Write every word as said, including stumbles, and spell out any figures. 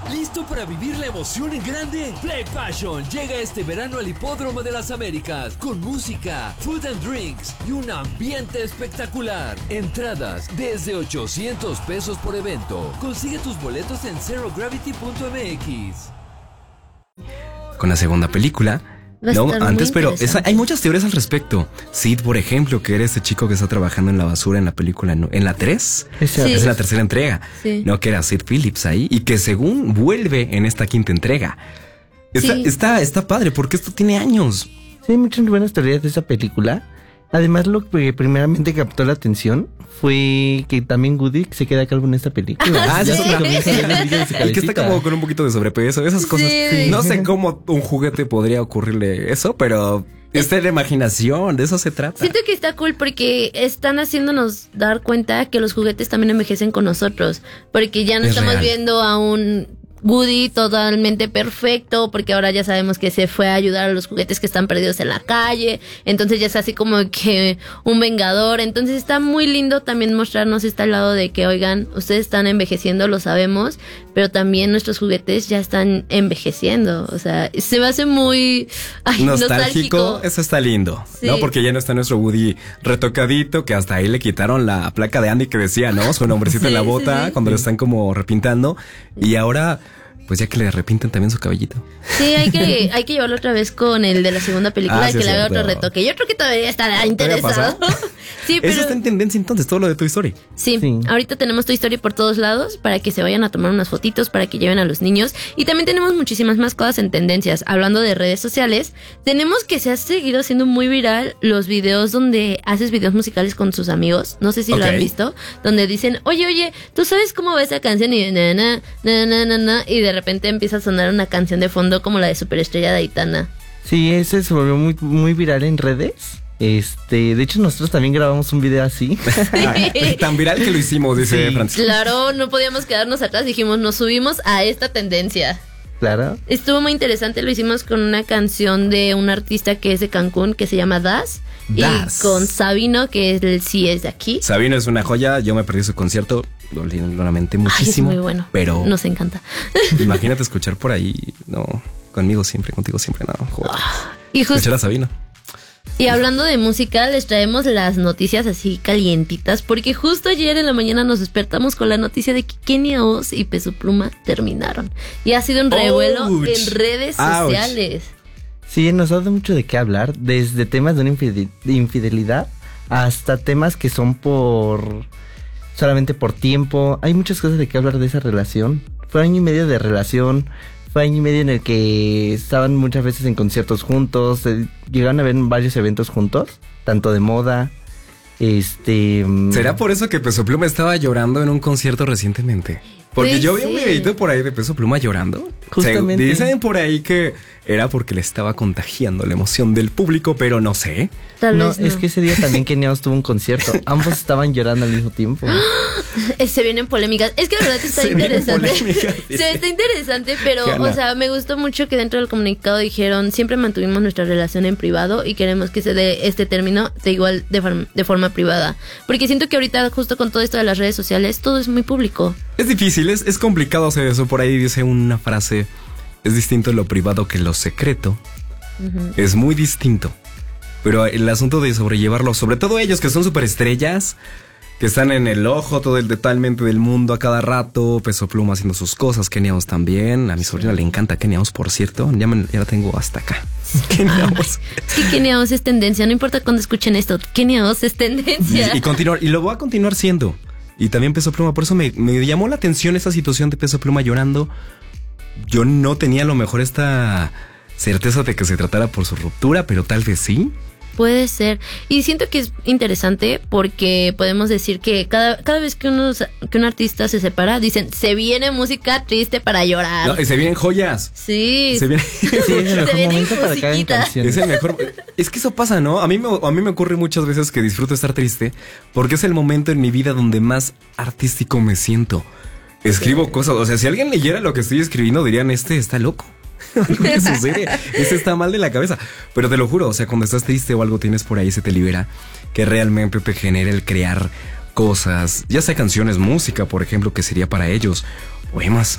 ¿Listo para vivir la emoción en grande? Play Passion llega este verano al Hipódromo de las Américas con música, food and drinks y un ambiente espectacular. Entradas desde ochocientos pesos por evento. Consigue tus boletos en zero gravity punto m x. Con la segunda película, no, antes, pero esa, hay muchas teorías al respecto. Sid, por ejemplo, que era este chico que está trabajando en la basura en la película, ¿no? En la tres, sí. Es la tercera entrega, sí. No, que era Sid Phillips ahí y que según vuelve en esta quinta entrega. Está, sí. está, está padre porque esto tiene años. Sí, hay muchas buenas teorías de esa película. Además, lo que primeramente captó la atención fue que también Woody se queda calvo en esta película. Ah, sí, sí. Y que está como con un poquito de sobrepeso, esas cosas. Sí. No sé cómo un juguete podría ocurrirle eso, pero es de la imaginación, de eso se trata. Siento que está cool porque están haciéndonos dar cuenta que los juguetes también envejecen con nosotros, porque ya no es estamos real. Viendo a un Woody totalmente perfecto, porque ahora ya sabemos que se fue a ayudar a los juguetes que están perdidos en la calle, entonces ya es así como que un vengador. Entonces está muy lindo también mostrarnos este lado de que, oigan, ustedes están envejeciendo, lo sabemos, pero también nuestros juguetes ya están envejeciendo. O sea, se me hace muy ay, nostálgico. nostálgico. Eso está lindo, sí. ¿No? Porque ya no está nuestro Woody retocadito, que hasta ahí le quitaron la placa de Andy que decía, ¿no? Su nombrecito sí, en la bota, sí, sí. Cuando lo están como repintando. Y ahora pues ya que le repinten también su cabellito. Sí, hay que, hay que llevarlo otra vez con el de la segunda película, ah, sí, que le haga otro retoque. Yo creo que todavía estará interesado. Sí, pero... Eso está en tendencia entonces, todo lo de Toy Story. Sí, sí, ahorita tenemos Toy Story por todos lados para que se vayan a tomar unas fotitos, para que lleven a los niños. Y también tenemos muchísimas más cosas en tendencias. Hablando de redes sociales, tenemos que se ha seguido haciendo muy viral los videos donde haces videos musicales con sus amigos. No sé si okay. Lo han visto. Donde dicen, oye, oye, ¿tú sabes cómo va esa canción? Y na, na, na, na, na, na, y de repente empieza a sonar una canción de fondo como la de Superestrella de Aitana. Sí, ese se volvió muy, muy viral en redes. Este, de hecho nosotros también grabamos un video así. Sí. Tan viral que lo hicimos, dice sí. Francisco. Claro, no podíamos quedarnos atrás, dijimos, nos subimos a esta tendencia. Claro. Estuvo muy interesante, lo hicimos con una canción de un artista que es de Cancún, que se llama Das. Das. Y con Sabino, que es el sí es de aquí. Sabino es una joya, yo me perdí su concierto, lo lamenté muchísimo. Ay, es muy bueno, pero nos encanta. Imagínate escuchar por ahí, no, conmigo siempre, contigo siempre, no, joder. Oh, y just, escuchar a Sabino. Y hablando de música, les traemos las noticias así calientitas, porque justo ayer en la mañana nos despertamos con la noticia de que Kenia Oz y Peso Pluma terminaron. Y ha sido un revuelo Ouch. en redes Ouch. sociales. Sí, nos ha dado mucho de qué hablar, desde temas de una infidelidad hasta temas que son por solamente por tiempo. Hay muchas cosas de qué hablar de esa relación. Fue año y medio de relación. Fue año y medio en el que estaban muchas veces en conciertos juntos, eh, llegaron a ver varios eventos juntos, tanto de moda, este... ¿Será por eso que Peso Pluma estaba llorando en un concierto recientemente? Porque pues yo vi sí. un videito por ahí de Peso Pluma llorando. Justamente. Se, dicen por ahí que era porque le estaba contagiando la emoción del público, pero no sé. Tal no, vez no, es que ese día también Kenia Oz tuvo un concierto. Ambos estaban llorando al mismo tiempo. Se vienen polémicas. Es que la verdad está se interesante. Se está interesante, pero, o sea, me gustó mucho que dentro del comunicado dijeron, siempre mantuvimos nuestra relación en privado y queremos que se dé este término de igual de, form- de forma privada. Porque siento que ahorita, justo con todo esto de las redes sociales, todo es muy público. Es difícil, es, es complicado hacer eso. Por ahí dice una frase, es distinto lo privado que lo secreto. Uh-huh. Es muy distinto. Pero el asunto de sobrellevarlo, sobre todo ellos que son superestrellas, que están en el ojo todo el, totalmente del mundo a cada rato, Peso Pluma haciendo sus cosas, Kenia Oz también. A mi sobrina le encanta Kenia Oz, por cierto. Ya, me, ya la tengo hasta acá. Kenia Oz. Es que Kenia Oz es tendencia, no importa cuando escuchen esto, Kenia Oz es tendencia. Y, y continuar, y lo voy a continuar siendo. Y también Peso Pluma, por eso me, me llamó la atención esa situación de Peso Pluma llorando. Yo no tenía a lo mejor esta certeza de que se tratara por su ruptura, pero tal vez sí. Puede ser. Y siento que es interesante porque podemos decir que cada, cada vez que, uno, que un artista se separa, dicen, se viene música triste para llorar. No, y se vienen joyas. Sí. Se viene, sí, es el mejor se momento para que hagan canciones. Es el mejor. Es que eso pasa, ¿no? A mí, me, a mí me ocurre muchas veces que disfruto estar triste porque es el momento en mi vida donde más artístico me siento. Escribo sí. cosas. O sea, si alguien leyera lo que estoy escribiendo, dirían, este está loco. Algo que sucede, ese está mal de la cabeza. Pero te lo juro, o sea, cuando estás triste o algo tienes por ahí, se te libera, que realmente te genera el crear cosas, ya sea canciones, música, por ejemplo, que sería para ellos, poemas.